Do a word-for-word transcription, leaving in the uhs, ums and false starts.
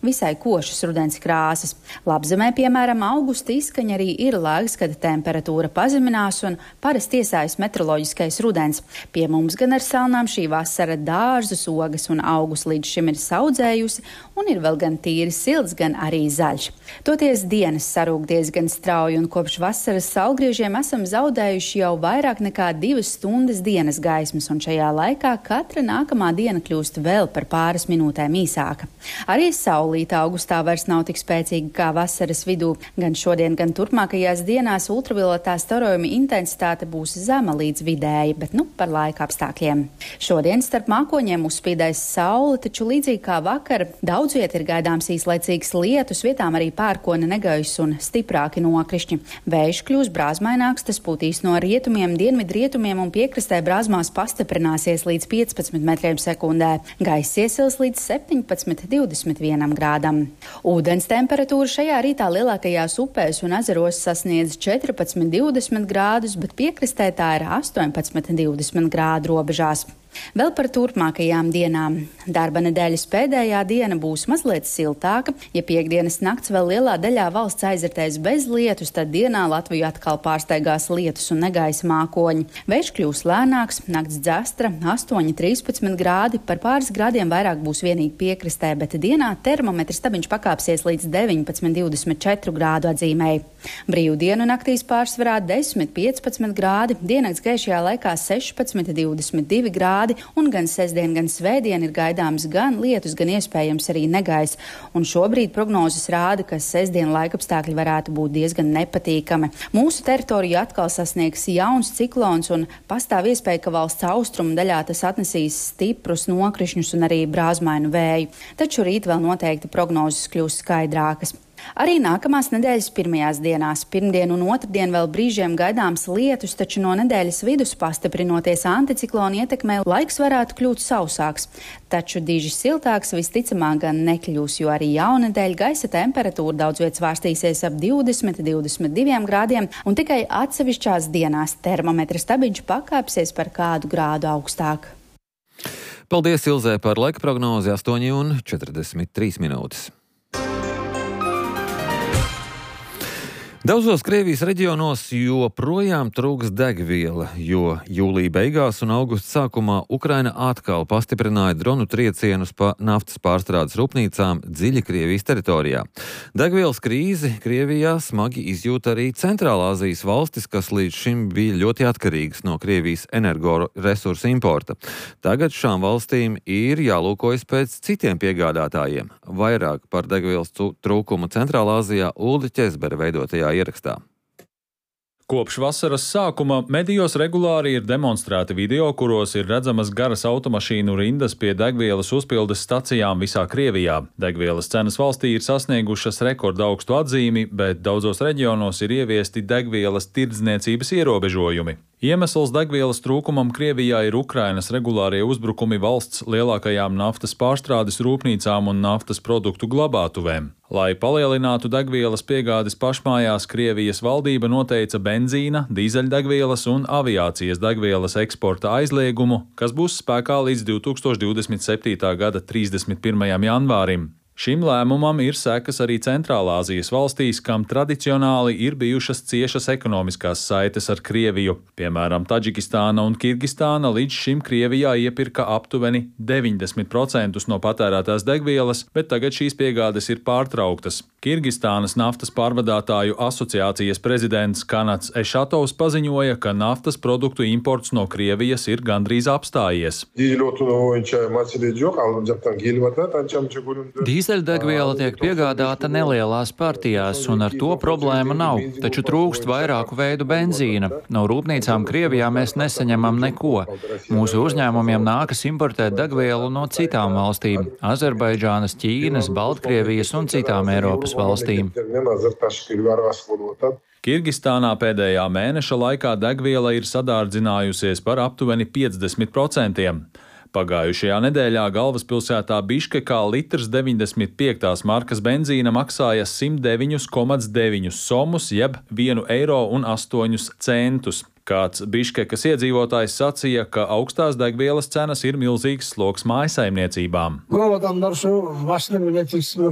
visai košas rudens krāsas. Labzemē, piemēram, augusta izskaņa arī ir laiks, kad temperatūra pazeminās un parasti iesājas meteoroloģiskais rudens. Pie mums gan ar salnām šī vasara dārzus, ogas un augus līdz šim ir saudzējusi un ir vēl gan tīri silts, gan arī zaļš. Toties dienas sarūk diezgan strauji un kopš vasaras saulgriežiem esam zaudējuši jau vairāk nekā divas stundas dienas gaismas, un šajā laikā katra nākamā diena kļūst vēl par pāris minūtēm īsāka. Arī saulīta augustā vairs nav tik spēcīga kā vasaras vidū. Gan šodien, gan turpmākajās dienās ultravioletā starojuma intensitāte būs zema līdz vidēji, bet nu par laika apstākļiem. Šodien starp mākoņiem uzspīdēs saule, taču līdzīgi kā vakar, daudz viet ir gaidāms īslaicīgs lietus, vietām arī pērkona negaiss un stiprāki nokrišņi. Vējš kļūs brāzmaināks, tas pūtīs no rietumiem, dienvidrietumiem un piekrastē brāzmās pastiprināsies līdz piecpadsmit metriem sekundē. Gaiss iesils līdz septiņpadsmit līdz divdesmit vienam grādam. Ūdens temperatūra šajā rītā lielākajās upēs un ezeros sasniedz četrpadsmit līdz divdesmit grādus, bet piekrastē tā ir astoņpadsmit līdz divdesmit grādu robežās. Vēl par turpmākajām dienām. Darba nedēļas pēdējā diena būs mazliet siltāka. Ja piekdienas nakts vēl lielā daļā valsts aizritēs bez lietus, tad dienā Latviju atkal pārsteigās lietus un negaisa mākoņi. Vējš kļūs lēnāks, nakts dzestra astoņi līdz trīspadsmit grādi, par pāris grādiem vairāk būs vienīgi piekrastē, bet dienā termometrs stabiņš pakāpsies līdz deviņpadsmit līdz divdesmit četru grādu atzīmēji. Brīvdienu naktīs pārsvarā desmit līdz piecpadsmit grādi, diennakts gaišajā laikā sešpadsmit līdz divdesmit divi grādi. Un gan sestdien, gan svētdien ir gaidāms gan lietus, gan iespējams arī negaiss. Un šobrīd prognozes rāda, ka sestdien laikapstākļi varētu būt diezgan nepatīkami. Mūsu teritoriju atkal sasniegs jauns ciklons un pastāv iespēja, ka valsts austrumu daļā tas atnesīs stiprus nokrišņus un arī brāzmainu vēju. Taču rīt vēl noteikti prognozes kļūs skaidrākas. Arī nākamās nedēļas pirmajās dienās, pirmdien un otrdien vēl brīžiem gaidāms lietus, taču no nedēļas vidus pastiprinoties anticiklona ietekmē laiks varētu kļūt sausāks. Taču diži siltāks visticamāk gan nekļūs, jo arī jaunedēļ gaisa temperatūra daudz viet svārstīsies ap divdesmit līdz divdesmit diviem grādiem, un tikai atsevišķās dienās termometra stabiņš pakāpsies par kādu grādu augstāk. Paldies, Ilzē, par laika prognozi astoņi un četrdesmit trīs minūtes. Daudzos Krievijas reģionos joprojām trūks degviela, jo jūlija beigās un augusta sākumā Ukraina atkal pastiprināja dronu triecienus pa naftas pārstrādes rūpnīcām dziļi Krievijas teritorijā. Degvielas krīzi Krievijā smagi izjūt arī Centrālāzijas valstis, kas līdz šim bija ļoti atkarīgas no Krievijas energoresursu importa. Tagad šām valstīm ir jālūkojas pēc citiem piegādātājiem. Vairāk par degvielas trūkumu Centrālāzijā Ulda Ķezbere veidotajā ierakstā. Kopš vasaras sākuma medijos regulāri ir demonstrēti video, kuros ir redzamas garas automašīnu rindas pie degvielas uzpildes stacijām visā Krievijā. Degvielas cenas valstī ir sasniegušas rekorda augstu atzīmi, bet daudzos reģionos ir ieviesti degvielas tirdzniecības ierobežojumi. Iemesls degvielas trūkumam Krievijā ir Ukrainas regulārie uzbrukumi valsts lielākajām naftas pārstrādes rūpnīcām un naftas produktu glabātuvēm. Lai palielinātu degvielas piegādes pašmājās, Krievijas valdība noteica benzīna, dīzeļdegvielas un aviācijas degvielas eksporta aizliegumu, kas būs spēkā līdz divi tūkstoši divdesmit septītā gada trīsdesmit pirmajam janvārim. Šim lēmumam ir sekas arī Centrālāzijas valstīs, kam tradicionāli ir bijušas ciešas ekonomiskās saites ar Krieviju. Piemēram, Taģikistāna un Kirgistāna līdz šim Krievijā iepirka aptuveni deviņdesmit procentus no patērētās degvielas, bet tagad šīs piegādes ir pārtrauktas. Kirgistānas naftas pārvadātāju asociācijas prezidents Kanats Ešatovs paziņoja, ka naftas produktu imports no Krievijas ir gandrīz apstājies. Dīzeļdegviela tiek piegādāta nelielās partijās, un ar to problēma nav, taču trūkst vairāku veidu benzīna. No rūpnīcām Krievijā mēs nesaņemam neko. Mūsu uzņēmumiem nākas importēt degvielu no citām valstīm - Azerbaidžānas, Ķīnas, Baltkrievijas un citām Eiropas valstīm. Kirgistānā pēdējā mēneša laikā degviela ir sadārdzinājusies par aptuveni piecdesmit procentiem. Pagājušajā nedēļā galvaspilsētā Biškekā litrs deviņdesmit piektās markas benzīna maksāja simt deviņi komats deviņi somus, jeb vienu eiro un astoņus centus. Kāds Biškekas iedzīvotājs sacīja, ka augstās degvielas cenas ir milzīgs sloks mājsaimniecībām.